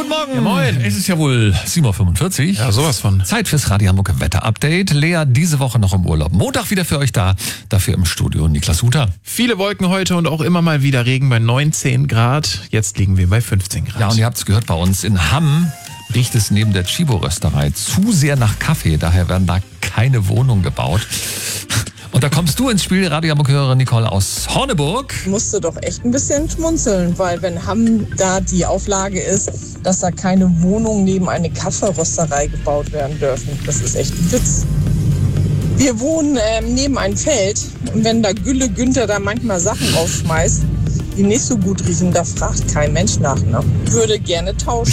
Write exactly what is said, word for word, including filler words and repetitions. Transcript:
Guten Morgen. Ja, moin. Es ist ja wohl sieben Uhr fünfundvierzig. Ja, sowas von. Zeit fürs Radio Hamburg Wetter-Update. Lea diese Woche noch im Urlaub. Montag wieder für euch da. Dafür im Studio Niklas Huter. Viele Wolken heute und auch immer mal wieder Regen bei neunzehn Grad. Jetzt liegen wir bei fünfzehn Grad. Ja, und ihr habt es gehört, bei uns in Hamm riecht es neben der Chibo-Rösterei zu sehr nach Kaffee. Daher werden da keine Wohnungen gebaut. Und da kommst du ins Spiel, Radio Hamburg-Hörerin Nicole aus Horneburg. Ich musste doch echt ein bisschen schmunzeln, weil wenn Hamm da die Auflage ist, dass da keine Wohnungen neben eine Kaffeerösterei gebaut werden dürfen. Das ist echt ein Witz. Wir wohnen ähm, neben einem Feld und wenn da Gülle Günther da manchmal Sachen rausschmeißt, die nicht so gut riechen, da fragt kein Mensch nach. Ne? Würde gerne tauschen.